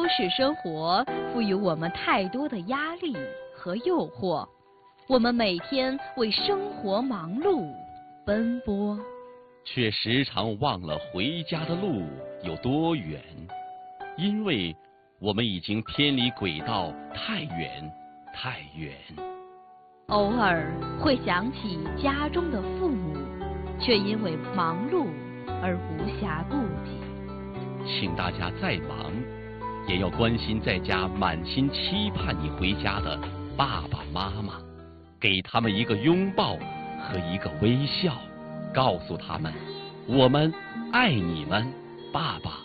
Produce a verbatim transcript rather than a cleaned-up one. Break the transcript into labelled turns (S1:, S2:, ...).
S1: 都市生活赋予我们太多的压力和诱惑，我们每天为生活忙碌奔波，
S2: 却时常忘了回家的路有多远，因为我们已经偏离轨道太远太远。
S1: 偶尔会想起家中的父母，却因为忙碌而无暇顾及。
S2: 请大家再忙，也要关心在家满心期盼你回家的爸爸妈妈，给他们一个拥抱和一个微笑，告诉他们我们爱你们，爸爸